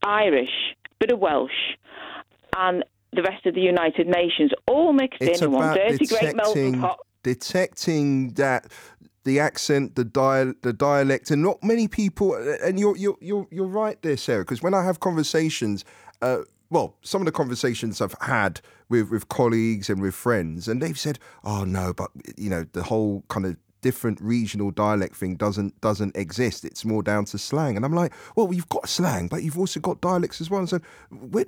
Irish, bit of Welsh, and the rest of the United Nations all mixed in one dirty great melting pot. Detecting that the accent, the dialect, and not many people. And you're right there, Sarah. Because when I have conversations, some of the conversations I've had with colleagues and with friends, and they've said, "Oh no, but the whole kind of different regional dialect thing doesn't exist. It's more down to slang." And I'm like, well, you've got slang, but you've also got dialects as well. And so, where,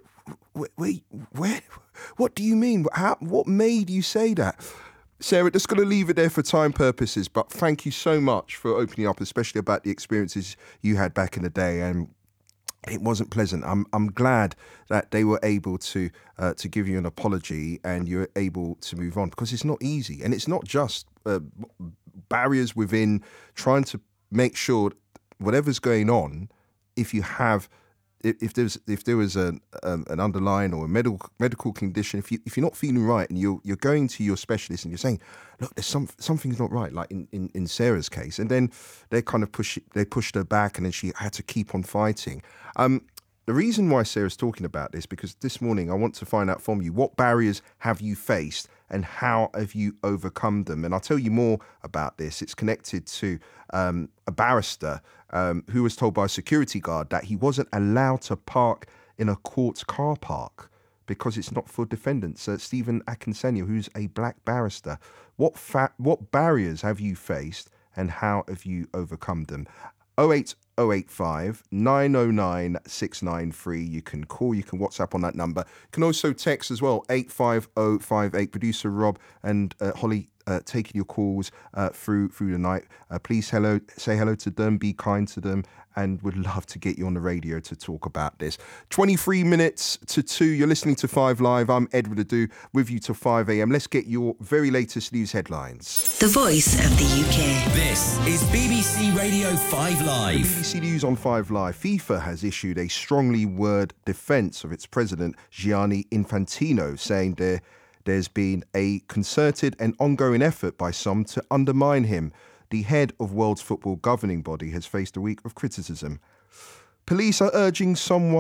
what do you mean? What made you say that? Sarah, just going to leave it there for time purposes, but thank you so much for opening up, especially about the experiences you had back in the day. And it wasn't pleasant. I'm glad that they were able to give you an apology and you're able to move on, because it's not easy. And it's not just barriers within trying to make sure whatever's going on, if there was an underlying or a medical condition, if you're not feeling right and you're going to your specialist and you're saying, look, there's something's not right, like in Sarah's case, and then they kind of pushed her back, and then she had to keep on fighting. The reason why Sarah's talking about this, because this morning I want to find out from you, what barriers have you faced and how have you overcome them? And I'll tell you more about this. It's connected to a barrister who was told by a security guard that he wasn't allowed to park in a court car park because it's not for defendants. Stephen Akinsanya, who's a black barrister. What barriers have you faced and how have you overcome them? 08085 909 693. You can call, you can WhatsApp on that number. You can also text as well, 85058. Producer Rob and Holly taking your calls through the night. Please say hello to them, be kind to them, and would love to get you on the radio to talk about this. 23 minutes to 2, you're listening to 5 Live. I'm Edward Adu with you till 5 a.m. Let's get your very latest news headlines. The voice of the UK. This is BBC Radio 5 Live. BBC News on 5 Live. FIFA has issued a strongly worded defence of its president, Gianni Infantino, saying there's been a concerted and ongoing effort by some to undermine him. The head of World's football governing body has faced a week of criticism. Police are urging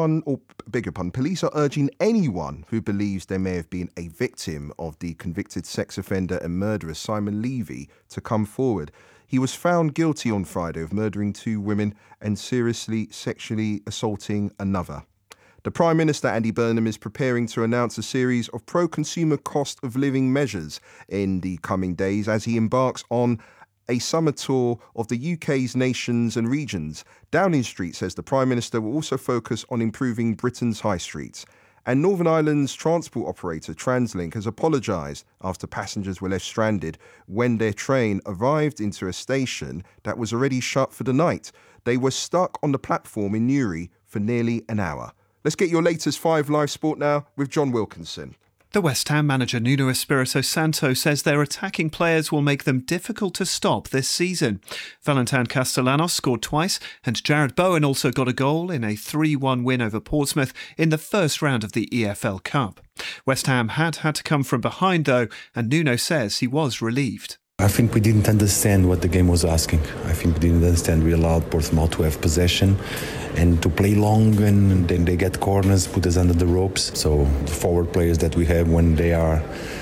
anyone who believes there may have been a victim of the convicted sex offender and murderer Simon Levy to come forward. He was found guilty on Friday of murdering 2 women and seriously sexually assaulting another. The Prime Minister, Andy Burnham, is preparing to announce a series of pro-consumer cost of living measures in the coming days as he embarks on a summer tour of the UK's nations and regions. Downing Street says the Prime Minister will also focus on improving Britain's high streets. And Northern Ireland's transport operator TransLink has apologised after passengers were left stranded when their train arrived into a station that was already shut for the night. They were stuck on the platform in Newry for nearly an hour. Let's get your latest 5 Live sport now with John Wilkinson. The West Ham manager Nuno Espirito Santo says their attacking players will make them difficult to stop this season. Valentin Castellanos scored twice and Jared Bowen also got a goal in a 3-1 win over Portsmouth in the first round of the EFL Cup. West Ham had to come from behind though, and Nuno says he was relieved. I think we didn't understand what the game was asking. I think we didn't understand. We allowed Portsmouth to have possession and to play long, and then they get corners, put us under the ropes. So the forward players that we have, when they are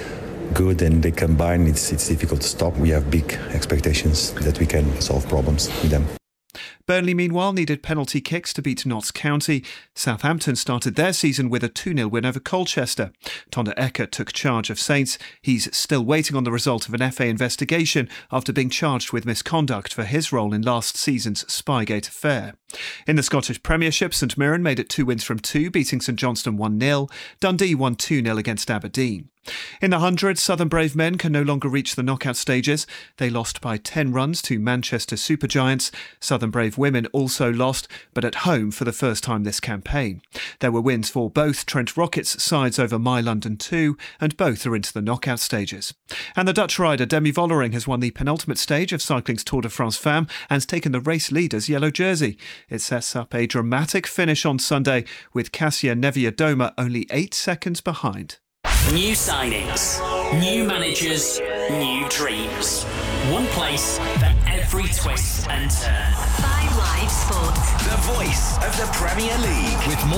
good and they combine, it's difficult to stop. We have big expectations that we can solve problems with them. Burnley, meanwhile, needed penalty kicks to beat Notts County. Southampton started their season with a 2-0 win over Colchester. Tonda Eckert took charge of Saints. He's still waiting on the result of an FA investigation after being charged with misconduct for his role in last season's Spygate affair. In the Scottish Premiership, St Mirren made it 2 wins from 2, beating St Johnstone 1-0. Dundee won 2-0 against Aberdeen. In the 100, Southern Brave men can no longer reach the knockout stages. They lost by 10 runs to Manchester Supergiants. Southern Brave women also lost, but at home for the first time this campaign. There were wins for both Trent Rockets sides over My London 2, and both are into the knockout stages. And the Dutch rider Demi Vollering has won the penultimate stage of cycling's Tour de France Femmes and taken the race leader's yellow jersey. It sets up a dramatic finish on Sunday, with Kasia Neviadoma only 8 seconds behind. New signings, new managers, new dreams. One place for every twist and turn. 5 Live Sports. The voice of the Premier League. With more